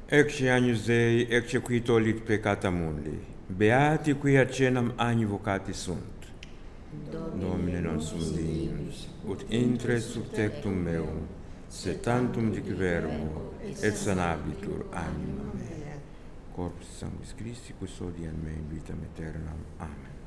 Ecce agnus Dei, ecce qui tollit peccata mundi. Beati qui acenam agni vocati sunt. Domine non sum dignus, ut intres sub tectum meum, sed tantum dic verbo, et sanabitur anima mea. Corpus sanguis Christi, custodian me in vitam aeternam. Amen.